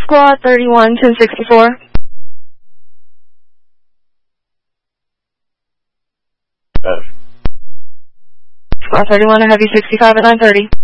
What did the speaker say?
Squad 31, 1064. Squad 31, I have you 65 at 930.